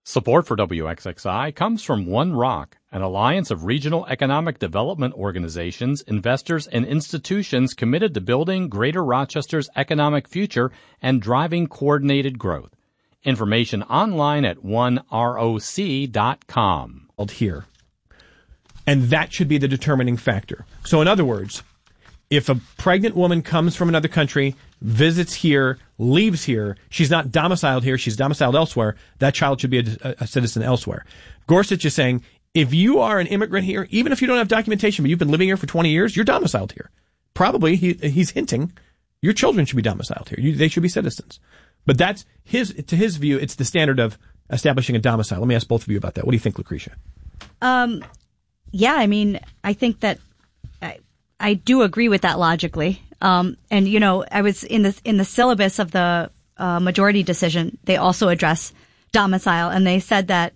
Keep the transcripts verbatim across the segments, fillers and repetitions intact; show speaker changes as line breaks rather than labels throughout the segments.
Support for W X X I comes from One Rock, an alliance of regional economic development organizations, investors, and institutions committed to building Greater Rochester's economic future and driving coordinated growth. Information online at one roc dot com.
Here. And that should be the determining factor. So in other words, if a pregnant woman comes from another country, visits here, leaves here, she's not domiciled here, she's domiciled elsewhere, that child should be a, a citizen elsewhere. Gorsuch is saying, if you are an immigrant here, even if you don't have documentation, but you've been living here for twenty years, you're domiciled here. Probably, he, he's hinting, your children should be domiciled here. You, they should be citizens. But that's his, to his view, it's the standard of establishing a domicile. Let me ask both of you about that. What do you think, Lucretia?
Um, yeah, I mean, I think that I, I do agree with that logically. Um, and you know, I was in the in the syllabus of the uh, majority decision. They also address domicile, and they said that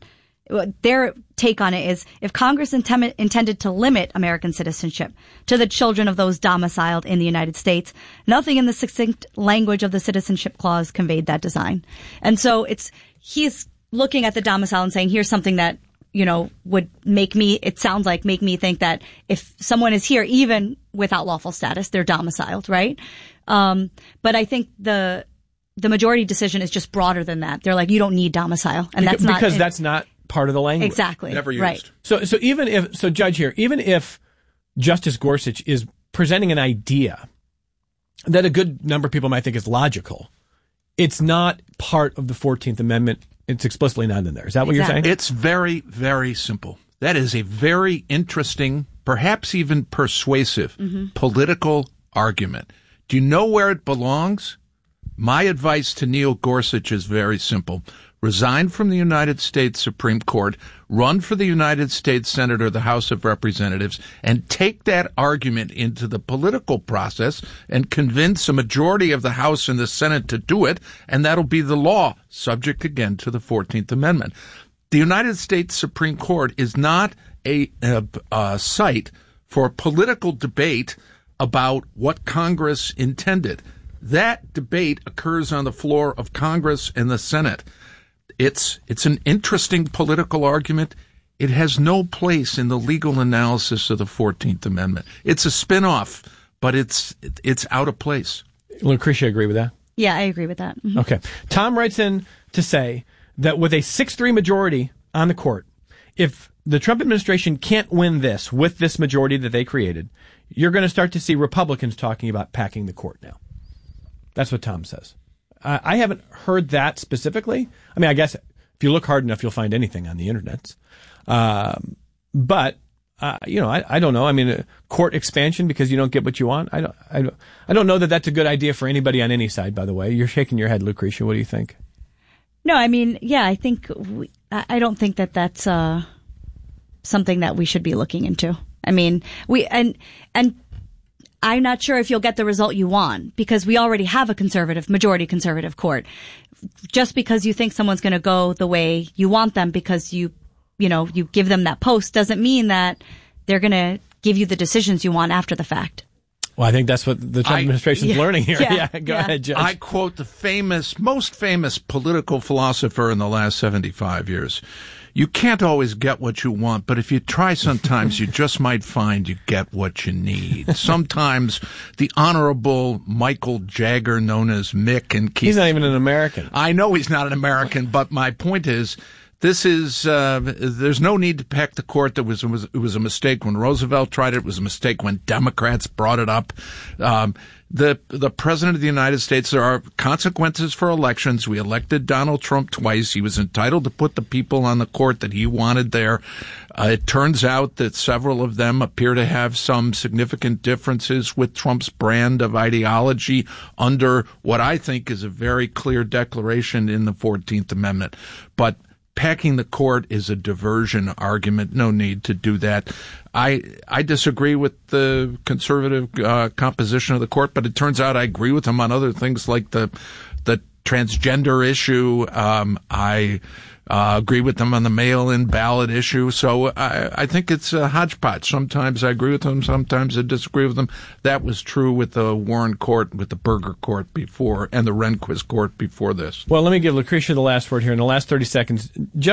their take on it is if Congress intem- intended to limit American citizenship to the children of those domiciled in the United States, nothing in the succinct language of the Citizenship Clause conveyed that design. And so it's he's looking at the domicile and saying, here's something that, you know, would make me, it sounds like, make me think that if someone is here, even without lawful status, they're domiciled, right? Um, but I think the, the majority decision is just broader than that. They're like, you don't need domicile. And that's
because,
not.
Because that's not part of the language.
Exactly.
Never used.
Right.
So, so even if, so Judge here, even if Justice Gorsuch is presenting an idea that a good number of people might think is logical, it's not part of the fourteenth Amendment. It's explicitly not in there. Is that what
Exactly.
you're saying?
It's very, very simple. That is a very interesting, perhaps even persuasive, mm-hmm. political argument. Do you know where it belongs? My advice to Neil Gorsuch is very simple. Resign from the United States Supreme Court, run for the United States Senate or the House of Representatives, and take that argument into the political process and convince a majority of the House and the Senate to do it, and that'll be the law, subject again to the fourteenth Amendment. The United States Supreme Court is not a, a, a site for political debate about what Congress intended. That debate occurs on the floor of Congress and the Senate. It's it's an interesting political argument. It has no place in the legal analysis of the fourteenth Amendment. It's a spin-off, but it's it's out of place.
Lucretia, agree with that?
Yeah, I agree with that. Mm-hmm.
Okay. Tom writes in to say that with a six three majority on the court, if the Trump administration can't win this with this majority that they created, you're going to start to see Republicans talking about packing the court now. That's what Tom says. Uh, I haven't heard that specifically. I mean, I guess if you look hard enough, you'll find anything on the internet. Um, but, uh, you know, I, I don't know. I mean, uh, court expansion because you don't get what you want. I don't, I don't, I don't know that that's a good idea for anybody on any side, by the way. You're shaking your head, Lucretia. What do you think?
No, I mean, yeah, I think, we, I don't think that that's, uh, something that we should be looking into. I mean, we, and, and, I'm not sure if you'll get the result you want because we already have a conservative, majority conservative court. Just because you think someone's going to go the way you want them because you, you know, you give them that post doesn't mean that they're going to give you the decisions you want after the fact.
Well, I think that's what the Trump
I,
administration is
yeah,
learning here.
Yeah,
yeah go
yeah.
ahead, Judge.
I quote the famous, most famous political philosopher in the last seventy-five years. You can't always get what you want, but if you try sometimes, you just might find you get what you need. Sometimes the Honorable Michael Jagger, known as Mick and Keith.
He's not even an American.
I know he's not an American, but my point is, this is, uh, there's no need to pack the court. That was, it was, it was a mistake when Roosevelt tried it. It was a mistake when Democrats brought it up. Um, the, the president of the United States, there are consequences for elections. We elected Donald Trump twice. He was entitled to put the people on the court that he wanted there. Uh, it turns out that several of them appear to have some significant differences with Trump's brand of ideology under what I think is a very clear declaration in the fourteenth Amendment. But packing the court is a diversion argument. No need to do that. I I disagree with the conservative uh, composition of the court, but it turns out I agree with them on other things like the the transgender issue. Um, I uh, agree with them on the mail-in ballot issue. So I, I think it's a hodgepodge. Sometimes I agree with them, sometimes I disagree with them. That was true with the Warren Court, with the Berger Court before, and the Rehnquist Court before this.
Well, let me give Lucretia the last word here in the last thirty seconds.